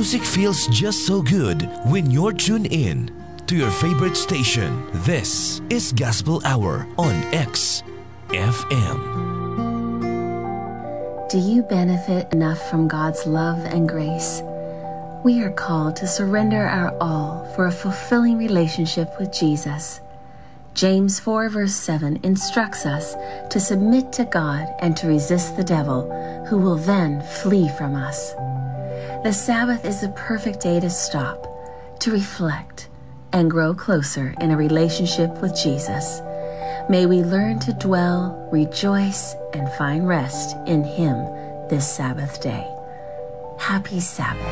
Music feels just so good when you're tuned in to your favorite station. This is Gospel Hour on XFM. Do you benefit enough from God's love and grace? We are called to surrender our all for a fulfilling relationship with Jesus. James 4 verse 7 instructs us to submit to God and to resist the devil, who will then flee from us. The Sabbath is the perfect day to stop, to reflect, and grow closer in a relationship with Jesus. May we learn to dwell, rejoice, and find rest in Him this Sabbath day. Happy Sabbath.